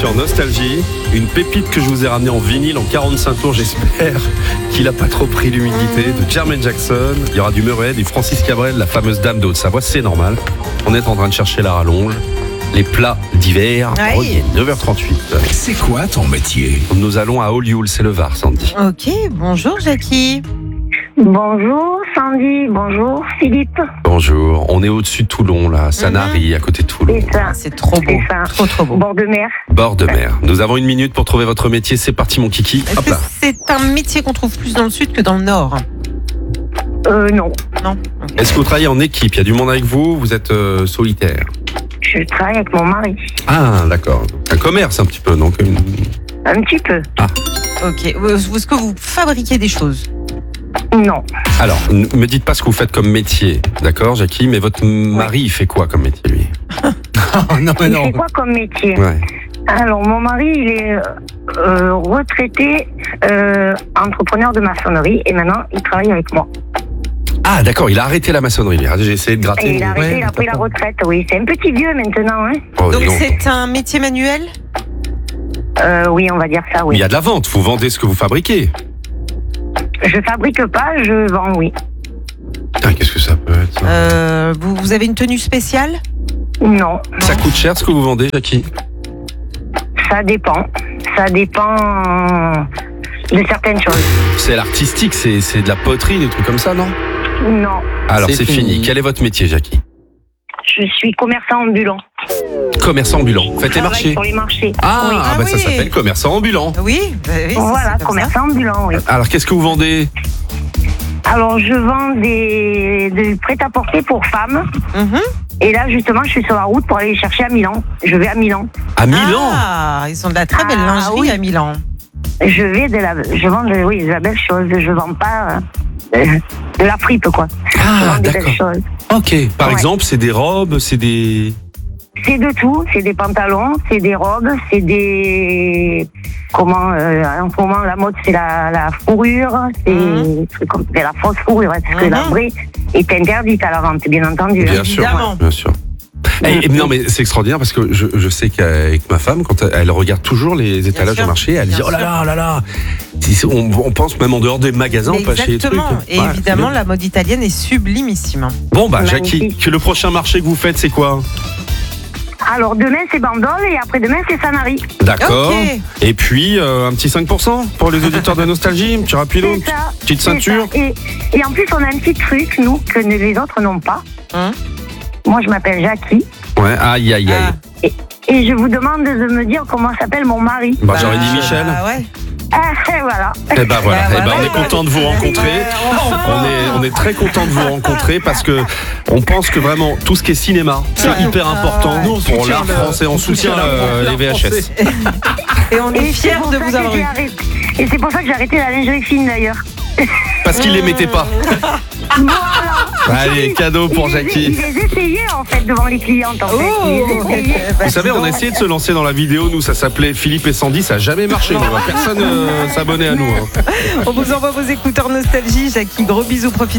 sur Nostalgie. Une pépite que je vous ai ramenée en vinyle en 45 tours. J'espère qu'il a pas trop pris l'humidité. De Jermaine Jackson. Il y aura du Murray, du Francis Cabrel, la fameuse Dame de Haute-Savoie. C'est normal. On est en train de chercher la rallonge. Les plats d'hiver reviennent. 9h38. C'est quoi ton métier? Nous allons à Olioul, c'est le Var, Sandy. Ok, bonjour Jackie. Bonjour Sandy, bonjour Philippe. Bonjour. On est au-dessus de Toulon, là, Sanary, à côté de Toulon. C'est ça. C'est trop beau. C'est ça. Trop beau. Bord de mer. Bord de mer. Nous avons une minute pour trouver votre métier. C'est parti, mon kiki. Est-ce Hop que là. c'est un métier qu'on trouve plus dans le sud que dans le nord? Non. Non. Ok. Est-ce que vous travaillez en équipe? Il y a du monde avec vous? Vous êtes solitaire? Je travaille avec mon mari. Ah, d'accord. Un commerce, un petit peu, donc. Un petit peu. Ok. Est-ce que vous fabriquez des choses? Non. Alors, ne me dites pas ce que vous faites comme métier, d'accord, Jackie? Mais votre mari, il fait quoi comme métier, lui? Non, mais Il non. fait quoi comme métier? Ouais. Alors, mon mari, il est retraité entrepreneur de maçonnerie et maintenant, il travaille avec moi. Ah, d'accord, il a arrêté la maçonnerie. J'ai essayé de gratter. Et il a arrêté, il a pris la retraite, oui. C'est un petit vieux maintenant, hein? Oh, Donc dis donc. c'est un métier manuel? Oui, on va dire ça, Mais oui. il y a de la vente, vous vendez ce que vous fabriquez. Je fabrique pas, je vends, oui. Putain, qu'est-ce que ça peut être, ça? Vous avez une tenue spéciale? Non, Ça coûte cher ce que vous vendez, Jackie? ça dépend. Ça dépend de certaines choses. C'est l'artistique, c'est de la poterie, des trucs comme ça, non? Non, Alors, c'est fini. Quel est votre métier, Jackie? je suis commerçant ambulant. Commerçant ambulant. Faites les Je travaille marchés. sur les marchés. Ah, Oui. bah ça oui. s'appelle commerçant ambulant. Oui. Oui, Voilà, c'est comme ça. commerçant ambulant, oui. Alors, qu'est-ce que vous vendez? Alors, je vends des prêt-à-porter pour femmes. Mhm. Et là, justement, je suis sur la route pour aller les chercher à Milan. Je vais à Milan. À Milan? Ah, ils ont de la très belle Ah, lingerie oui. à Milan. Je vends de la belle chose. Je vends pas de la fripe, quoi. Je Ah, vends des d'accord. belles choses. Ok. Par Ouais. exemple, c'est des robes, c'est des... C'est de tout. C'est des pantalons, c'est des robes, c'est des... Comment en ce moment, la mode, c'est la fourrure. C'est la fausse fourrure. Parce que la vraie est interdite à la vente, bien entendu. Bien sûr, Évidemment. bien sûr. Et non, mais c'est extraordinaire parce que je sais qu'avec ma femme, quand elle regarde toujours les étalages sûr, au marché, elle dit bien oh là là, oh là là. On pense même en dehors des magasins, on peut acheter des trucs. Exactement. Et Ouais, évidemment, c'est bien. la mode italienne est sublimissime. Bon, bah, Jackie, Magnifique. que le prochain marché que vous faites, c'est quoi? Alors, demain, c'est Bandol et après-demain, c'est Sanary. D'accord. Ok. Et puis, un petit 5% pour les auditeurs de Nostalgie, un petit rapido, C'est ça. petite c'est ceinture. ça. Et en plus, on a un petit truc, nous, que les autres n'ont pas. Hein? Moi, je m'appelle Jackie. Ouais, aïe, aïe, aïe. Ah. Et je vous demande de me dire comment s'appelle mon mari. Bah, j'aurais dit Michel. Ah ouais. Ah, et voilà. Eh ben voilà, Ah, eh ben, voilà. on est content de vous rencontrer. On est très content de vous rencontrer parce que on pense que vraiment tout ce qui est cinéma, c'est hyper important Nous, on pour soutient l'art français. On soutient les VHS. Et on est Et fiers c'est pour de ça vous que avoir j'ai eu. arrêté. Et c'est pour ça que j'ai arrêté la lingerie fine, d'ailleurs. Parce qu'ils les mettaient pas. Voilà. Allez, cadeau pour Jackie. Ils les essayaient, en fait, devant les clientes, en fait. Ils les essayaient. Vous savez, on a essayé de se lancer dans la vidéo. Nous, ça s'appelait Philippe et Sandy. Ça n'a jamais marché. nous. Personne s'abonnait à nous. Hein. On vous envoie vos écouteurs Nostalgie. Jackie, gros bisous. Profitez